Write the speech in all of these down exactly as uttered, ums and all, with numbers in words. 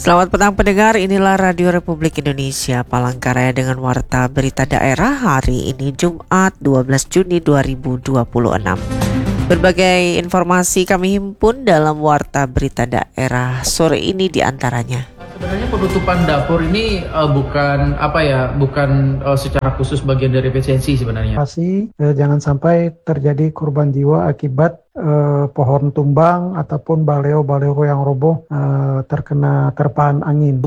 Selamat petang pendengar, inilah Radio Republik Indonesia Palangkaraya dengan Warta Berita Daerah hari ini Jumat dua belas Juni dua ribu dua puluh enam. Berbagai informasi kami himpun dalam Warta Berita Daerah sore ini diantaranya. Sebenarnya penutupan dapur ini uh, bukan apa ya, bukan uh, secara khusus bagian dari efisiensi sebenarnya. Pasti eh, jangan sampai terjadi korban jiwa akibat eh, pohon tumbang ataupun baleo-baleo yang roboh eh, terkena terpaan angin.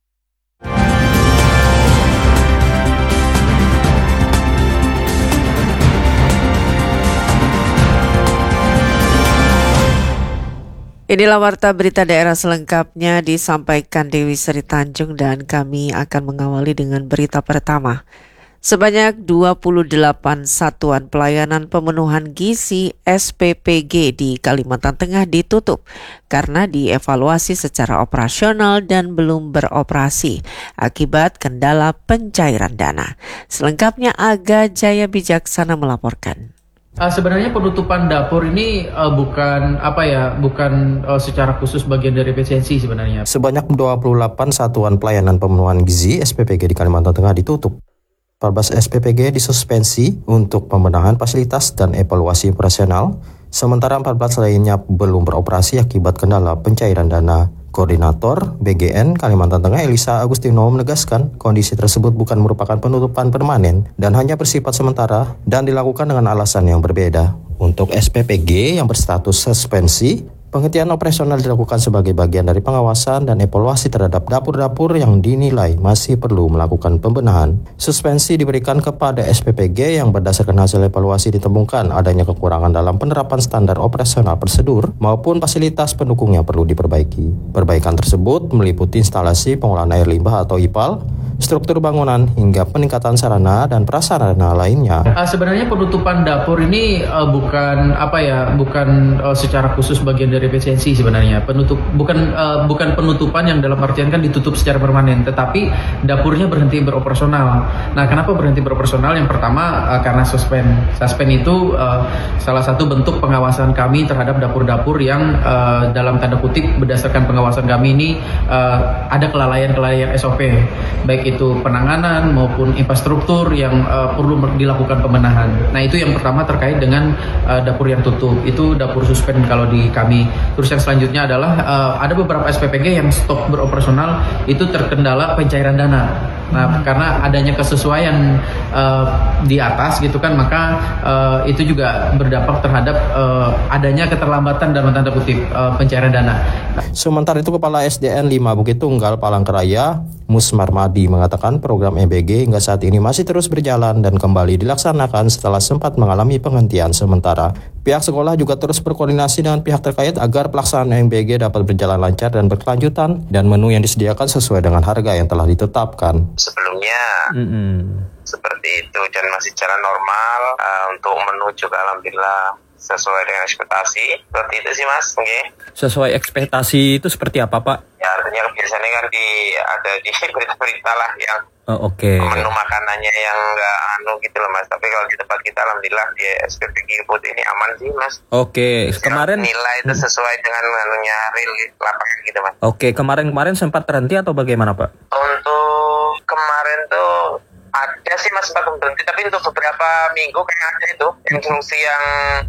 Inilah Warta Berita Daerah selengkapnya disampaikan Dewi Sri Tanjung dan kami akan mengawali dengan berita pertama. Sebanyak dua puluh delapan satuan pelayanan pemenuhan gizi S P P G di Kalimantan Tengah ditutup karena dievaluasi secara operasional dan belum beroperasi akibat kendala pencairan dana. Selengkapnya Aga Jaya Bijaksana melaporkan. Uh, sebenarnya penutupan dapur ini uh, bukan apa ya, bukan uh, secara khusus bagian dari efisiensi sebenarnya. Sebanyak dua puluh delapan satuan pelayanan pemenuhan gizi S P P G di Kalimantan Tengah ditutup. empat belas S P P G disuspensi untuk pembenahan fasilitas dan evaluasi operasional, sementara empat belas lainnya belum beroperasi akibat kendala pencairan dana. Koordinator B G N Kalimantan Tengah Elisa Agustino menegaskan kondisi tersebut bukan merupakan penutupan permanen dan hanya bersifat sementara dan dilakukan dengan alasan yang berbeda. Untuk S P P G yang berstatus suspensi, penghentian operasional dilakukan sebagai bagian dari pengawasan dan evaluasi terhadap dapur-dapur yang dinilai masih perlu melakukan pembenahan. Suspensi diberikan kepada S P P G yang berdasarkan hasil evaluasi ditemukan adanya kekurangan dalam penerapan standar operasional prosedur maupun fasilitas pendukung yang perlu diperbaiki. Perbaikan tersebut meliputi instalasi pengolahan air limbah atau I P A L, struktur bangunan hingga peningkatan sarana dan prasarana lainnya. Uh, sebenarnya penutupan dapur ini uh, bukan apa ya, bukan uh, secara khusus bagian dari efisiensi sebenarnya. Penutup bukan uh, bukan penutupan yang dalam artian kan ditutup secara permanen, tetapi dapurnya berhenti beroperasional. Nah, kenapa berhenti beroperasional? Yang pertama uh, karena suspend. Suspend itu uh, salah satu bentuk pengawasan kami terhadap dapur-dapur yang uh, dalam tanda kutip berdasarkan pengawasan kami ini uh, ada kelalaian-kelalaian S O P, baik itu penanganan maupun infrastruktur yang uh, perlu dilakukan pembenahan. Nah, itu yang pertama terkait dengan uh, dapur yang tutup. Itu dapur suspend kalau di kami. Terus yang selanjutnya adalah uh, ada beberapa S P P G yang stop beroperasional itu terkendala pencairan dana. Nah, karena adanya kesesuaian uh, di atas gitu kan, maka uh, itu juga berdampak terhadap uh, adanya keterlambatan dalam tanda kutip uh, pencairan dana. Sementara itu Kepala S D N lima Bukit Tunggal Palangkaraya Musmar Madi mengatakan program E B G hingga saat ini masih terus berjalan dan kembali dilaksanakan setelah sempat mengalami penghentian sementara. Pihak sekolah juga terus berkoordinasi dengan pihak terkait agar pelaksanaan E B G dapat berjalan lancar dan berkelanjutan dan menu yang disediakan sesuai dengan harga yang telah ditetapkan. Sebelumnya Mm-hmm. seperti itu dan masih jalan normal. Uh, untuk menu juga alhamdulillah sesuai dengan ekspektasi. Seperti itu sih Mas. Oke. Okay. Sesuai ekspektasi itu seperti apa Pak? Ya artinya biasanya kan di ada di berita-berita lah yang Oh, oke. Okay. menu makanannya yang enggak anu gitu loh Mas. Tapi kalau di tempat kita alhamdulillah di S P P G Food ini aman sih Mas. Oke, okay. Kemarin nilai itu sesuai dengan anunya real lapangan gitu Mas. Oke, okay. Kemarin-kemarin sempat terhenti atau bagaimana Pak? Untuk kemarin tuh ada sih Mas sempat berhenti, tapi untuk beberapa minggu kayak ada itu yang fungsi yang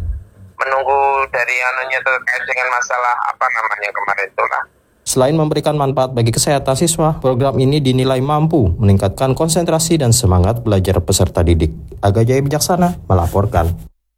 menunggu dari anunya terkait dengan masalah apa namanya kemarin itu lah. Selain memberikan manfaat bagi kesehatan siswa, program ini dinilai mampu meningkatkan konsentrasi dan semangat belajar peserta didik. Aga Jaya Bijaksana melaporkan.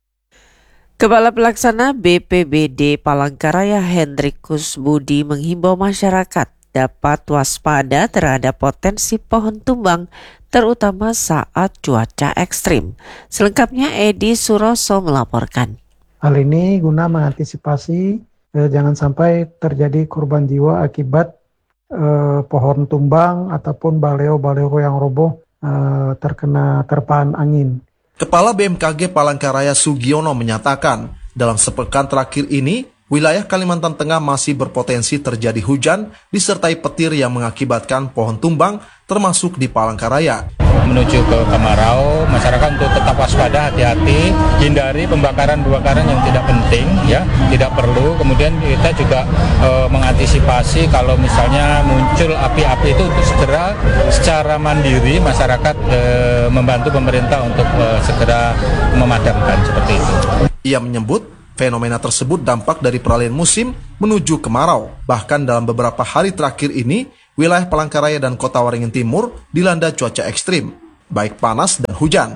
Kepala Pelaksana B P B D Palangkaraya Hendrikus Budi menghimbau masyarakat dapat waspada terhadap potensi pohon tumbang, terutama saat cuaca ekstrim. Selengkapnya Edi Suroso melaporkan. Hal ini guna mengantisipasi eh, jangan sampai terjadi korban jiwa akibat eh, pohon tumbang ataupun baleo-baleo yang roboh eh, terkena terpaan angin. Kepala B M K G Palangkaraya Sugiono menyatakan, dalam sepekan terakhir ini, wilayah Kalimantan Tengah masih berpotensi terjadi hujan disertai petir yang mengakibatkan pohon tumbang termasuk di Palangkaraya. Menuju ke Kemarau, masyarakat untuk tetap waspada, hati-hati, hindari pembakaran-pembakaran yang tidak penting, ya, tidak perlu. Kemudian kita juga e, mengantisipasi kalau misalnya muncul api-api itu untuk segera secara mandiri masyarakat e, membantu pemerintah untuk e, segera memadamkan seperti itu. Ia menyebut fenomena tersebut dampak dari peralihan musim menuju kemarau. Bahkan dalam beberapa hari terakhir ini, wilayah Palangkaraya dan Kota Waringin Timur dilanda cuaca ekstrim, baik panas dan hujan.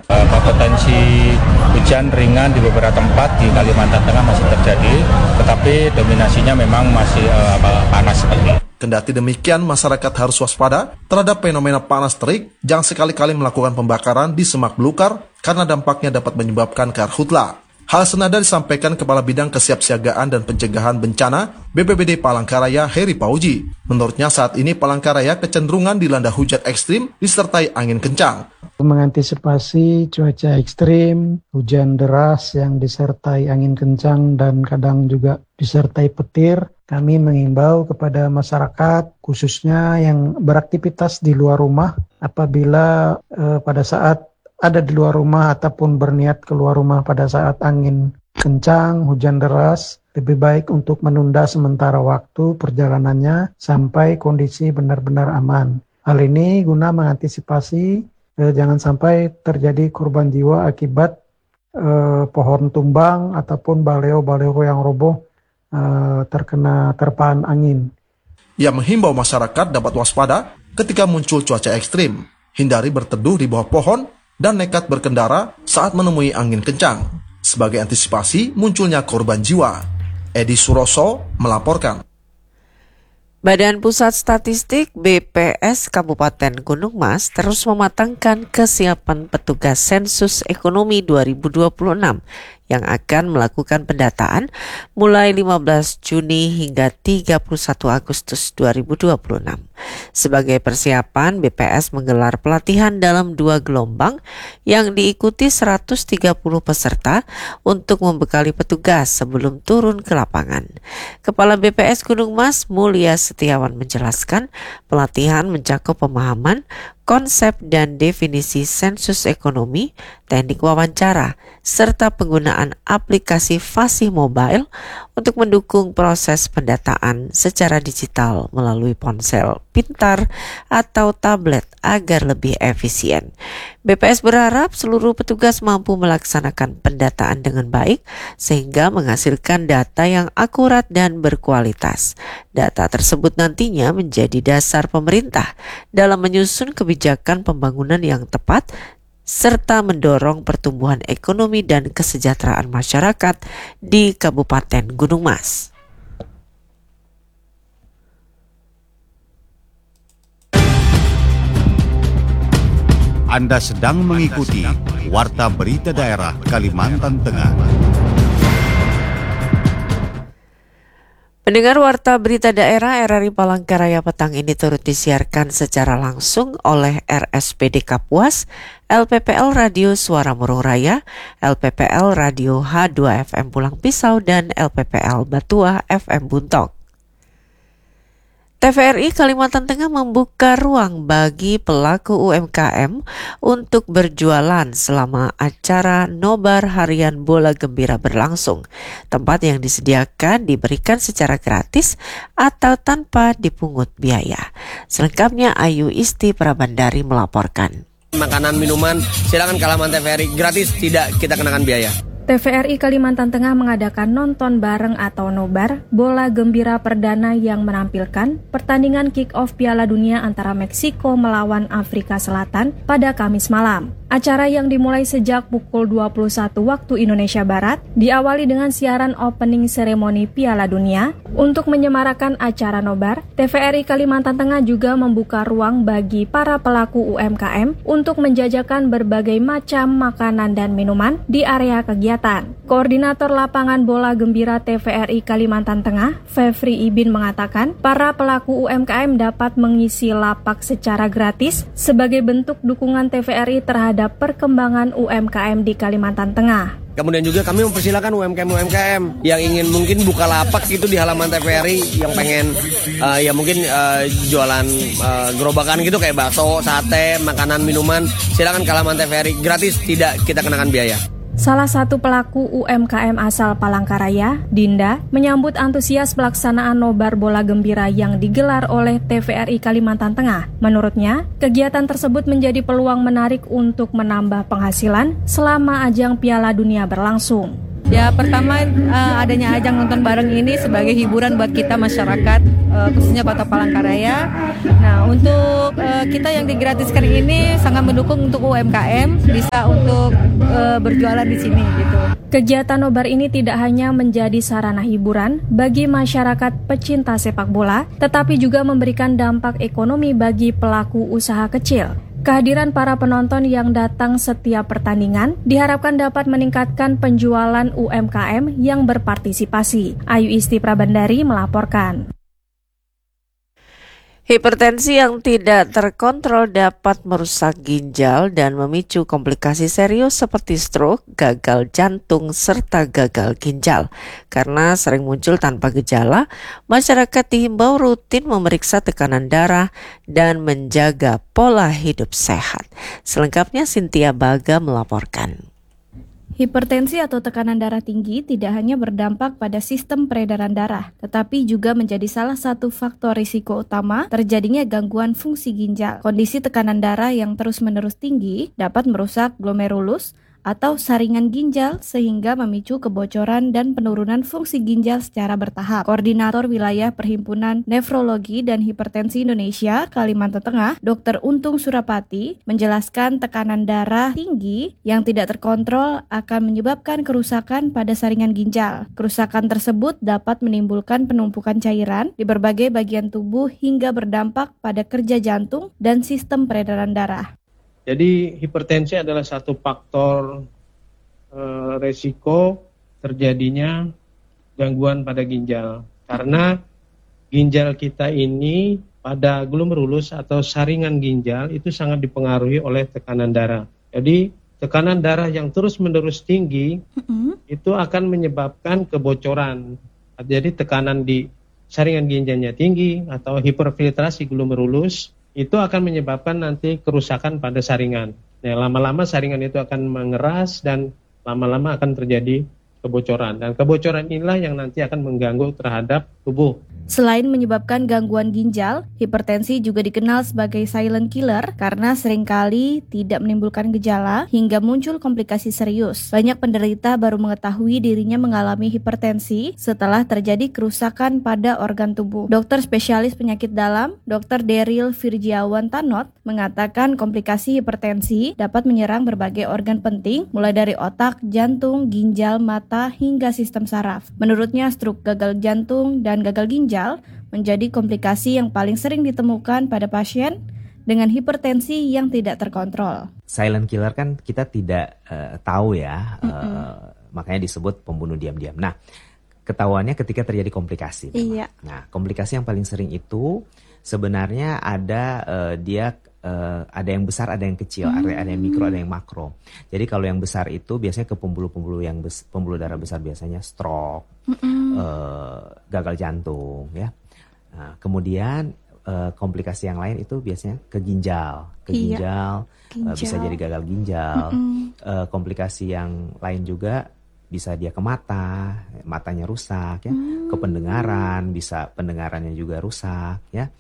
Potensi hujan ringan di beberapa tempat di Kalimantan Tengah masih terjadi, tetapi dominasinya memang masih uh, panas sekali. Kendati demikian, masyarakat harus waspada terhadap fenomena panas terik, jangan sekali-kali melakukan pembakaran di semak belukar karena dampaknya dapat menyebabkan karhutla. Hal senada disampaikan Kepala Bidang Kesiapsiagaan dan Pencegahan Bencana B P B D Palangkaraya Heri Pauji. Menurutnya saat ini Palangkaraya kecenderungan dilanda hujan ekstrim disertai angin kencang. Mengantisipasi cuaca ekstrim, hujan deras yang disertai angin kencang dan kadang juga disertai petir, kami mengimbau kepada masyarakat khususnya yang beraktivitas di luar rumah apabila eh, pada saat ada di luar rumah ataupun berniat keluar rumah pada saat angin kencang, hujan deras, lebih baik untuk menunda sementara waktu perjalanannya sampai kondisi benar-benar aman. Hal ini guna mengantisipasi eh, jangan sampai terjadi korban jiwa akibat eh, pohon tumbang ataupun baleo-baleo yang roboh eh, terkena terpaan angin. Ia menghimbau masyarakat dapat waspada ketika muncul cuaca ekstrim, hindari berteduh di bawah pohon, dan nekat berkendara saat menemui angin kencang, sebagai antisipasi munculnya korban jiwa. Edi Suroso melaporkan. Badan Pusat Statistik B P S Kabupaten Gunung Mas terus mematangkan kesiapan petugas sensus ekonomi dua ribu dua puluh enam yang akan melakukan pendataan mulai lima belas Juni hingga tiga puluh satu Agustus dua ribu dua puluh enam. Sebagai persiapan, B P S menggelar pelatihan dalam dua gelombang yang diikuti seratus tiga puluh peserta untuk membekali petugas sebelum turun ke lapangan. Kepala B P S Gunung Mas, Mulya Setiawan menjelaskan, pelatihan mencakup pemahaman konsep dan definisi sensus ekonomi, teknik wawancara, serta penggunaan aplikasi Fasih Mobile untuk mendukung proses pendataan secara digital melalui ponsel pintar atau tablet agar lebih efisien. B P S berharap seluruh petugas mampu melaksanakan pendataan dengan baik sehingga menghasilkan data yang akurat dan berkualitas. Data tersebut nantinya menjadi dasar pemerintah dalam menyusun kebijakan pembangunan yang tepat serta mendorong pertumbuhan ekonomi dan kesejahteraan masyarakat di Kabupaten Gunung Mas. Anda sedang mengikuti Warta Berita Daerah Kalimantan Tengah. Pendengar Warta Berita Daerah R R I Palangkaraya petang ini turut disiarkan secara langsung oleh R S P D Kapuas, L P P L Radio Suara Murung Raya, L P P L Radio H dua F M Pulang Pisau, dan L P P L Batuah F M Buntok. T V R I Kalimantan Tengah membuka ruang bagi pelaku U M K M untuk berjualan selama acara Nobar Harian Bola Gembira berlangsung. Tempat yang disediakan diberikan secara gratis atau tanpa dipungut biaya. Selengkapnya Ayu Isti Prabandari melaporkan. Makanan, minuman, silakan ke halaman T V R I, gratis, tidak kita kenakan biaya. T V R I Kalimantan Tengah mengadakan nonton bareng atau nobar bola gembira perdana yang menampilkan pertandingan kick-off Piala Dunia antara Meksiko melawan Afrika Selatan pada Kamis malam. Acara yang dimulai sejak pukul dua puluh satu waktu Indonesia Barat diawali dengan siaran opening seremoni Piala Dunia. Untuk menyemarakan acara nobar, T V R I Kalimantan Tengah juga membuka ruang bagi para pelaku U M K M untuk menjajakan berbagai macam makanan dan minuman di area kegiatan. Koordinator Lapangan Bola Gembira T V R I Kalimantan Tengah, Fevri Ibin mengatakan, para pelaku U M K M dapat mengisi lapak secara gratis sebagai bentuk dukungan T V R I terhadap terhadap perkembangan U M K M di Kalimantan Tengah. Kemudian juga kami mempersilakan U M K M-U M K M yang ingin mungkin buka lapak gitu di halaman T V R I, yang pengen uh, ya mungkin uh, jualan uh, gerobakan gitu kayak bakso, sate, makanan, minuman, silakan ke halaman T V R I, gratis, tidak kita kenakan biaya. Salah satu pelaku U M K M asal Palangkaraya, Dinda, menyambut antusias pelaksanaan nobar bola gembira yang digelar oleh T V R I Kalimantan Tengah. Menurutnya, kegiatan tersebut menjadi peluang menarik untuk menambah penghasilan selama ajang Piala Dunia berlangsung. Ya, pertama uh, adanya ajang nonton bareng ini sebagai hiburan buat kita masyarakat, uh, khususnya Kota Palangkaraya. Nah, untuk uh, kita yang digratiskan ini sangat mendukung untuk U M K M bisa untuk uh, berjualan di sini gitu. Kegiatan nobar ini tidak hanya menjadi sarana hiburan bagi masyarakat pecinta sepak bola, tetapi juga memberikan dampak ekonomi bagi pelaku usaha kecil. Kehadiran para penonton yang datang setiap pertandingan diharapkan dapat meningkatkan penjualan U M K M yang berpartisipasi. Ayu Isti Prabandari melaporkan. Hipertensi yang tidak terkontrol dapat merusak ginjal dan memicu komplikasi serius seperti stroke, gagal jantung, serta gagal ginjal. Karena sering muncul tanpa gejala, masyarakat dihimbau rutin memeriksa tekanan darah dan menjaga pola hidup sehat. Selengkapnya Cynthia Baga melaporkan. Hipertensi atau tekanan darah tinggi tidak hanya berdampak pada sistem peredaran darah, tetapi juga menjadi salah satu faktor risiko utama terjadinya gangguan fungsi ginjal. Kondisi tekanan darah yang terus-menerus tinggi dapat merusak glomerulus atau saringan ginjal sehingga memicu kebocoran dan penurunan fungsi ginjal secara bertahap. Koordinator Wilayah Perhimpunan Nefrologi dan Hipertensi Indonesia Kalimantan Tengah, Dokter Untung Surapati, menjelaskan tekanan darah tinggi yang tidak terkontrol akan menyebabkan kerusakan pada saringan ginjal. Kerusakan tersebut dapat menimbulkan penumpukan cairan di berbagai bagian tubuh hingga berdampak pada kerja jantung dan sistem peredaran darah. Jadi hipertensi adalah satu faktor e, resiko terjadinya gangguan pada ginjal. Karena ginjal kita ini pada glomerulus atau saringan ginjal itu sangat dipengaruhi oleh tekanan darah. Jadi tekanan darah yang terus-menerus tinggi mm-hmm. itu akan menyebabkan kebocoran. Jadi tekanan di saringan ginjalnya tinggi atau hiperfiltrasi glomerulus itu akan menyebabkan nanti kerusakan pada saringan. Nah, lama-lama saringan itu akan mengeras dan lama-lama akan terjadi kebocoran. Dan kebocoran inilah yang nanti akan mengganggu terhadap tubuh. Selain menyebabkan gangguan ginjal, hipertensi juga dikenal sebagai silent killer karena seringkali tidak menimbulkan gejala hingga muncul komplikasi serius. Banyak penderita baru mengetahui dirinya mengalami hipertensi setelah terjadi kerusakan pada organ tubuh. Dokter spesialis penyakit dalam, Dokter Daryl Virgiawan Tanot, mengatakan komplikasi hipertensi dapat menyerang berbagai organ penting, mulai dari otak, jantung, ginjal, mata, hingga sistem saraf. Menurutnya, stroke, gagal jantung, dan gagal ginjal menjadi komplikasi yang paling sering ditemukan pada pasien dengan hipertensi yang tidak terkontrol. Silent killer kan kita tidak uh, tahu ya, uh, makanya disebut pembunuh diam-diam. Nah, ketahuannya ketika terjadi komplikasi. Iya. Nah, komplikasi yang paling sering itu sebenarnya ada uh, dia uh, ada yang besar, ada yang kecil, hmm. ada yang mikro, ada yang makro. Jadi kalau yang besar itu biasanya ke pembuluh-pembuluh yang bes, pembuluh darah besar biasanya stroke, hmm. uh, gagal jantung, ya. Nah, kemudian uh, komplikasi yang lain itu biasanya ke ginjal, ke iya. ginjal, ginjal. Uh, bisa jadi gagal ginjal. Hmm. Uh, komplikasi yang lain juga bisa dia ke mata, matanya rusak, ya, hmm. ke pendengaran, bisa pendengarannya juga rusak, ya.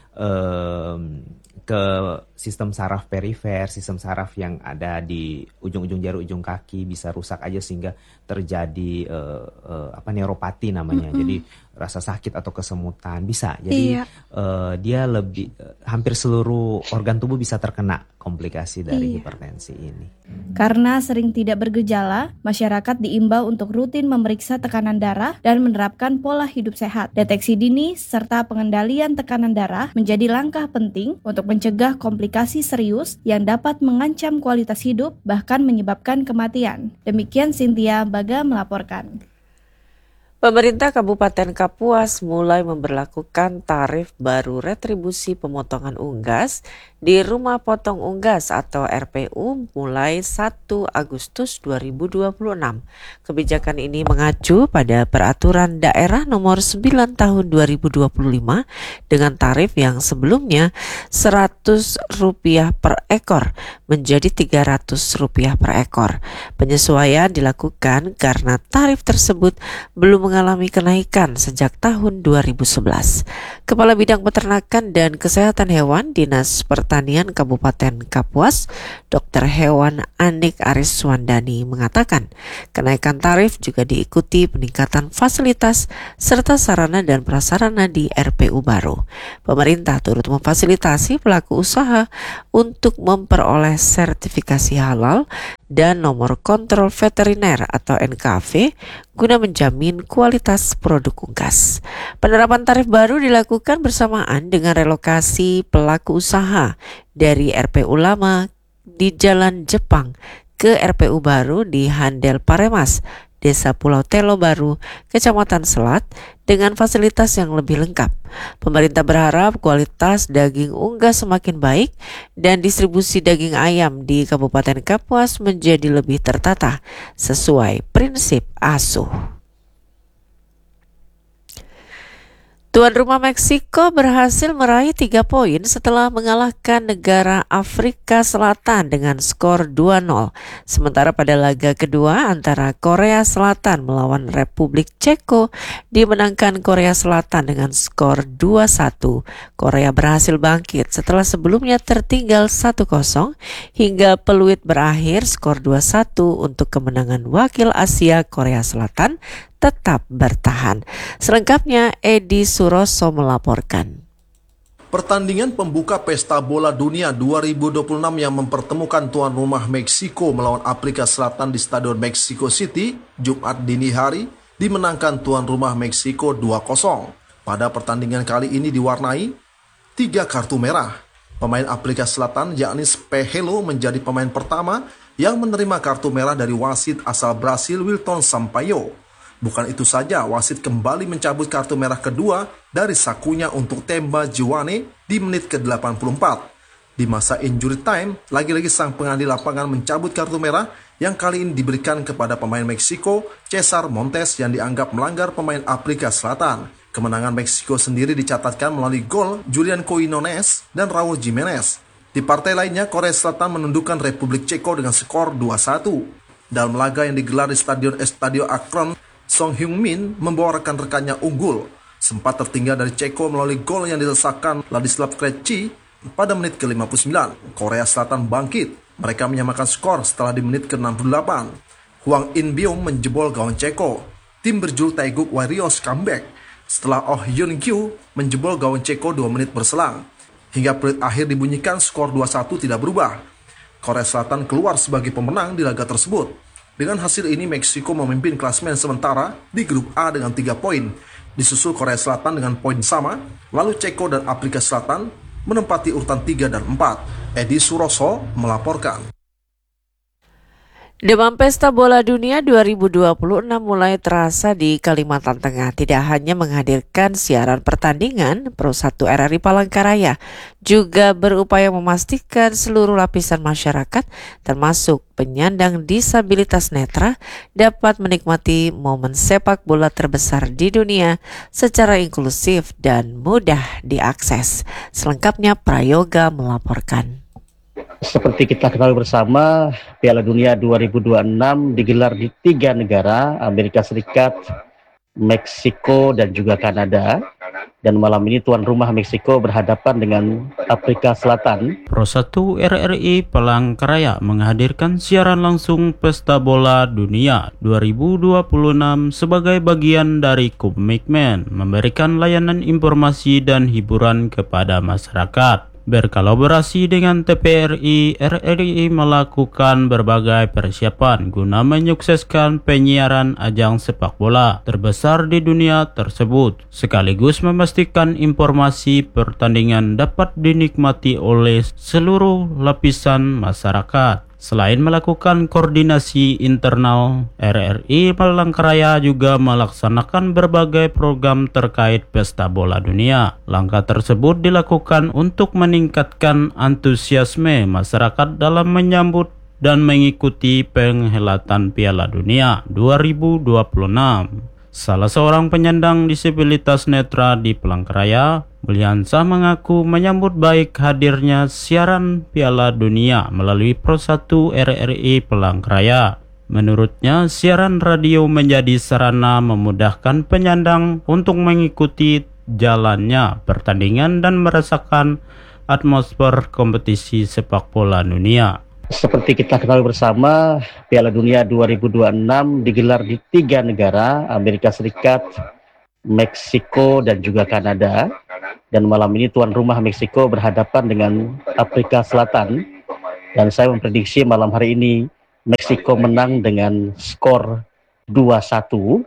Um, ke sistem saraf perifer, sistem saraf yang ada di ujung-ujung jari, ujung kaki bisa rusak aja sehingga terjadi uh, uh, apa neuropati namanya. Mm-hmm. Jadi rasa sakit atau kesemutan bisa. Jadi iya. uh, dia lebih uh, hampir seluruh organ tubuh bisa terkena komplikasi dari iya. hipertensi ini. Karena sering tidak bergejala, masyarakat diimbau untuk rutin memeriksa tekanan darah dan menerapkan pola hidup sehat. Deteksi dini serta pengendalian tekanan darah menjadi langkah penting untuk mencegah komplikasi serius yang dapat mengancam kualitas hidup bahkan menyebabkan kematian. Demikian Cynthia Baga melaporkan. Pemerintah Kabupaten Kapuas mulai memberlakukan tarif baru retribusi pemotongan unggas di Rumah Potong Unggas atau R P U mulai satu Agustus dua ribu dua puluh enam. Kebijakan ini mengacu pada Peraturan Daerah Nomor sembilan Tahun dua ribu dua puluh lima dengan tarif yang sebelumnya seratus rupiah per ekor menjadi tiga ratus rupiah per ekor. Penyesuaian dilakukan karena tarif tersebut belum mengalami kenaikan sejak tahun dua ribu sebelas. Kepala Bidang Peternakan dan Kesehatan Hewan Dinas Pertanian Kabupaten Kapuas, Dokter Hewan Anik Ariswandani mengatakan, kenaikan tarif juga diikuti peningkatan fasilitas serta sarana dan prasarana di R P U baru. Pemerintah turut memfasilitasi pelaku usaha untuk memperoleh sertifikasi halal dan nomor kontrol veteriner atau N K V guna menjamin kualitas produk unggas. Penerapan tarif baru dilakukan bersamaan dengan relokasi pelaku usaha dari R P U lama di Jalan Jepang ke R P U baru di Handel Paremas, Desa Pulau Telo Baru, Kecamatan Selat, dengan fasilitas yang lebih lengkap. Pemerintah berharap kualitas daging unggas semakin baik dan distribusi daging ayam di Kabupaten Kapuas menjadi lebih tertata sesuai prinsip asuh. Tuan rumah Meksiko berhasil meraih tiga poin setelah mengalahkan negara Afrika Selatan dengan skor dua nol. Sementara pada laga kedua antara Korea Selatan melawan Republik Ceko dimenangkan Korea Selatan dengan skor dua satu. Korea berhasil bangkit setelah sebelumnya tertinggal satu kosong hingga peluit berakhir skor dua satu untuk kemenangan wakil Asia Korea Selatan tetap bertahan. Selengkapnya Edi Suroso melaporkan. Pertandingan pembuka Pesta Bola Dunia dua ribu dua puluh enam yang mempertemukan tuan rumah Meksiko melawan Afrika Selatan di Stadion Mexico City Jumat dini hari dimenangkan tuan rumah Meksiko dua kosong. Pada pertandingan kali ini diwarnai tiga kartu merah. Pemain Afrika Selatan yakni Spehelo menjadi pemain pertama yang menerima kartu merah dari wasit asal Brasil Wilton Sampaio. Bukan itu saja, wasit kembali mencabut kartu merah kedua dari sakunya untuk Temba Juwane di menit ke delapan puluh empat. Di masa injury time, lagi-lagi sang pengadil lapangan mencabut kartu merah yang kali ini diberikan kepada pemain Meksiko, Cesar Montes, yang dianggap melanggar pemain Afrika Selatan. Kemenangan Meksiko sendiri dicatatkan melalui gol Julian Quinones dan Raul Jimenez. Di partai lainnya, Korea Selatan menundukkan Republik Ceko dengan skor dua satu. Dalam laga yang digelar di Stadion Estadio Akron, Song Heung-min membawa rekan-rekannya unggul. Sempat tertinggal dari Ceko melalui gol yang dilesakan Ladislav Krejci pada menit ke lima puluh sembilan. Korea Selatan bangkit. Mereka menyamakan skor setelah di menit ke enam puluh delapan. Hwang In-byung menjebol gawang Ceko. Tim berjuluk Taeguk Warriors comeback setelah Oh Hyun-kyu menjebol gawang Ceko dua menit berselang. Hingga peluit akhir dibunyikan, skor dua satu tidak berubah. Korea Selatan keluar sebagai pemenang di laga tersebut. Dengan hasil ini, Meksiko memimpin klasemen sementara di grup A dengan tiga poin. Disusul Korea Selatan dengan poin sama, lalu Ceko dan Afrika Selatan menempati urutan tiga dan empat. Edi Suroso melaporkan. Demam Pesta Bola Dunia dua ribu dua puluh enam mulai terasa di Kalimantan Tengah. Tidak hanya menghadirkan siaran pertandingan, Pro satu R R I Palangkaraya juga berupaya memastikan seluruh lapisan masyarakat, termasuk penyandang disabilitas netra, dapat menikmati momen sepak bola terbesar di dunia secara inklusif dan mudah diakses. Selengkapnya Prayoga melaporkan. Seperti kita ketahui bersama, Piala Dunia dua ribu dua puluh enam digelar di tiga negara, Amerika Serikat, Meksiko, dan juga Kanada. Dan malam ini tuan rumah Meksiko berhadapan dengan Afrika Selatan. Pro satu R R I Palangkaraya menghadirkan siaran langsung Pesta Bola Dunia dua ribu dua puluh enam sebagai bagian dari komitmen memberikan layanan informasi dan hiburan kepada masyarakat. Berkolaborasi dengan T P R I, R R I melakukan berbagai persiapan guna menyukseskan penyiaran ajang sepak bola terbesar di dunia tersebut, sekaligus memastikan informasi pertandingan dapat dinikmati oleh seluruh lapisan masyarakat. Selain melakukan koordinasi internal, R R I Palangkaraya juga melaksanakan berbagai program terkait Pesta Bola Dunia. Langkah tersebut dilakukan untuk meningkatkan antusiasme masyarakat dalam menyambut dan mengikuti perhelatan Piala Dunia dua ribu dua puluh enam. Salah seorang penyandang disabilitas netra di Palangkaraya, Mulyansah, mengaku menyambut baik hadirnya siaran Piala Dunia melalui Pro satu R R I Palangkaraya. Menurutnya, siaran radio menjadi sarana memudahkan penyandang untuk mengikuti jalannya pertandingan dan merasakan atmosfer kompetisi sepak bola dunia. Seperti kita ketahui bersama, Piala Dunia dua ribu dua puluh enam digelar di tiga negara, Amerika Serikat, Meksiko, dan juga Kanada. Dan malam ini tuan rumah Meksiko berhadapan dengan Afrika Selatan. Dan saya memprediksi malam hari ini Meksiko menang dengan skor dua satu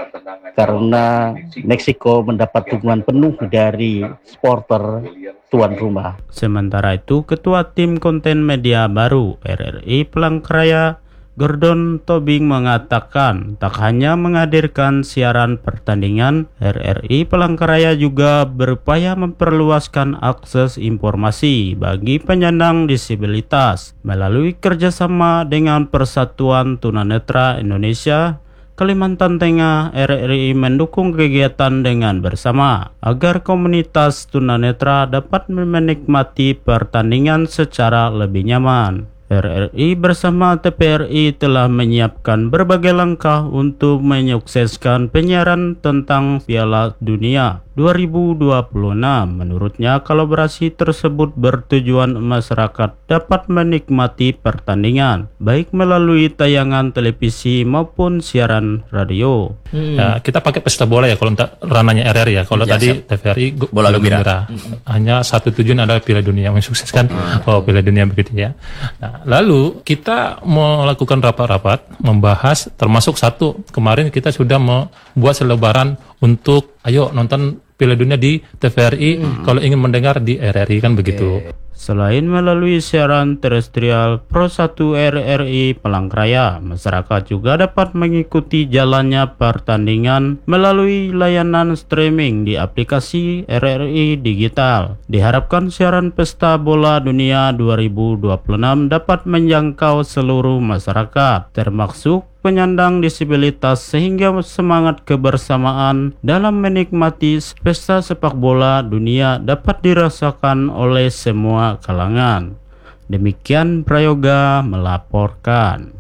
karena Meksiko mendapat dukungan penuh dari supporter tuan rumah. Sementara itu, Ketua Tim Konten Media Baru R R I Palangkaraya, Gordon Tobing, mengatakan tak hanya menghadirkan siaran pertandingan, R R I Palangkaraya juga berupaya memperluaskan akses informasi bagi penyandang disabilitas melalui kerjasama dengan Persatuan Tunanetra Indonesia Kalimantan Tengah. R R I mendukung kegiatan dengan bersama agar komunitas tunanetra dapat menikmati pertandingan secara lebih nyaman. R R I bersama T P R I telah menyiapkan berbagai langkah untuk menyukseskan penyiaran tentang Piala Dunia dua ribu dua puluh enam. Menurutnya, kolaborasi tersebut bertujuan masyarakat dapat menikmati pertandingan baik melalui tayangan televisi maupun siaran radio. Hmm. Ya, kita pakai pesta bola ya kalau untuk ranahnya R R I ya. Kalau ya, tadi siap. T V R I bola gembira. Hmm. Hanya satu tujuan adalah Piala Dunia, mensukseskan hmm. oh Piala Dunia begitu ya. Nah, lalu kita melakukan rapat-rapat membahas, termasuk satu kemarin kita sudah membuat selebaran untuk ayo nonton Piala Dunia di T V R I, hmm. kalau ingin mendengar di R R I kan begitu. Selain melalui siaran terestrial Pro satu R R I Palangkaraya, masyarakat juga dapat mengikuti jalannya pertandingan melalui layanan streaming di aplikasi R R I Digital. Diharapkan siaran Pesta Bola Dunia dua ribu dua puluh enam dapat menjangkau seluruh masyarakat, termasuk penyandang disabilitas, sehingga semangat kebersamaan dalam menikmati pesta sepak bola dunia dapat dirasakan oleh semua kalangan. Demikian Prayoga melaporkan.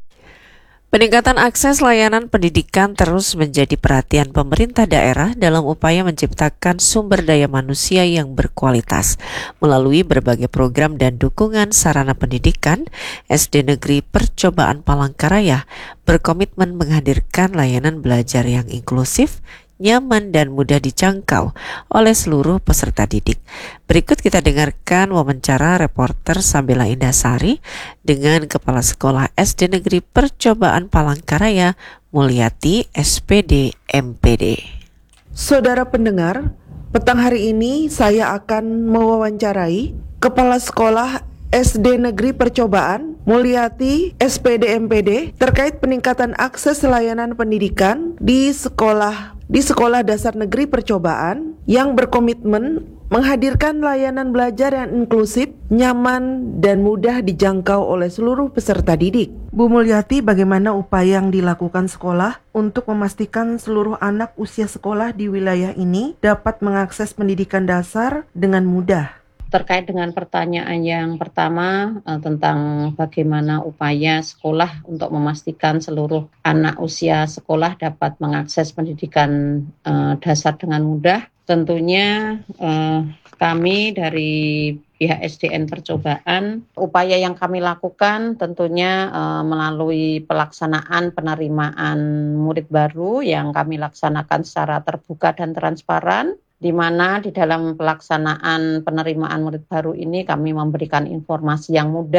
Peningkatan akses layanan pendidikan terus menjadi perhatian pemerintah daerah dalam upaya menciptakan sumber daya manusia yang berkualitas. Melalui berbagai program dan dukungan sarana pendidikan, S D Negeri Percobaan Palangkaraya berkomitmen menghadirkan layanan belajar yang inklusif, nyaman, dan mudah dijangkau oleh seluruh peserta didik. Berikut kita dengarkan wawancara reporter Sabila Indasari dengan Kepala Sekolah S D Negeri Percobaan Palangkaraya, Mulyati, S P D M P D. Saudara pendengar, petang hari ini saya akan mewawancarai Kepala Sekolah S D Negeri Percobaan, Mulyati, S P D M P D, terkait peningkatan akses layanan pendidikan di sekolah di Sekolah Dasar Negeri Percobaan yang berkomitmen menghadirkan layanan belajar yang inklusif, nyaman, dan mudah dijangkau oleh seluruh peserta didik. Bu Mulyati, bagaimana upaya yang dilakukan sekolah untuk memastikan seluruh anak usia sekolah di wilayah ini dapat mengakses pendidikan dasar dengan mudah? Terkait dengan pertanyaan yang pertama eh, tentang bagaimana upaya sekolah untuk memastikan seluruh anak usia sekolah dapat mengakses pendidikan eh, dasar dengan mudah, tentunya eh, kami dari pihak S D N Percobaan, upaya yang kami lakukan tentunya eh, melalui pelaksanaan penerimaan murid baru yang kami laksanakan secara terbuka dan transparan, di mana di dalam pelaksanaan penerimaan murid baru ini kami memberikan informasi yang mudah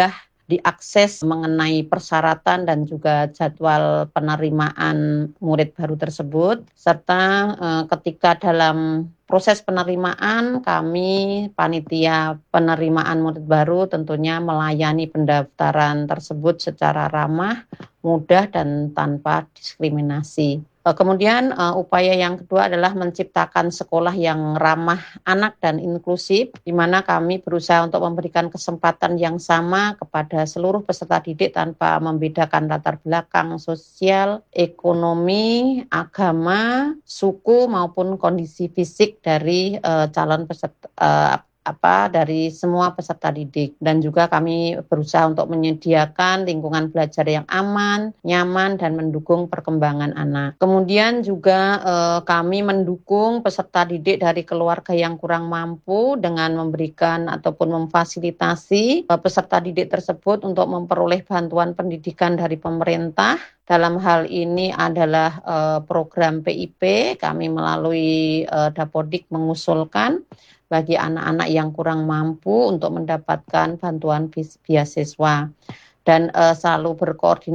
diakses mengenai persyaratan dan juga jadwal penerimaan murid baru tersebut, serta eh, ketika dalam proses penerimaan kami panitia penerimaan murid baru tentunya melayani pendaftaran tersebut secara ramah, mudah dan tanpa diskriminasi. Kemudian upaya yang kedua adalah menciptakan sekolah yang ramah anak dan inklusif, di mana kami berusaha untuk memberikan kesempatan yang sama kepada seluruh peserta didik tanpa membedakan latar belakang sosial, ekonomi, agama, suku maupun kondisi fisik dari uh, calon peserta uh, apa dari semua peserta didik, dan juga kami berusaha untuk menyediakan lingkungan belajar yang aman, nyaman dan mendukung perkembangan anak. Kemudian juga eh, kami mendukung peserta didik dari keluarga yang kurang mampu dengan memberikan ataupun memfasilitasi eh, peserta didik tersebut untuk memperoleh bantuan pendidikan dari pemerintah. Dalam hal ini adalah eh, program P I P, kami melalui eh, Dapodik mengusulkan bagi anak-anak yang kurang mampu untuk mendapatkan bantuan beasiswa, dan uh, selalu berkoordinasi